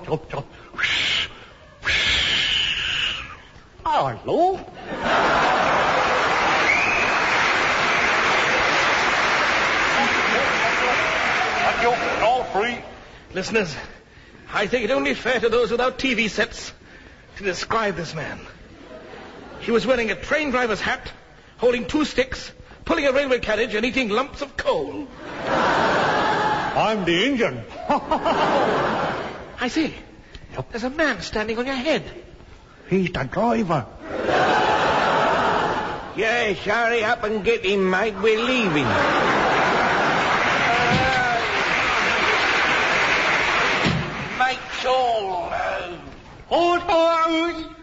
Hello? Thank you. All free. Listeners, I think it only fair to those without TV sets to describe this man. He was wearing a train driver's hat, holding 2 sticks, pulling a railway carriage and eating lumps of coal. I'm the engine. I see. There's a man standing on your head. He's the driver. Yes, hurry up and get him, mate. We're leaving. Make sure. Hold on!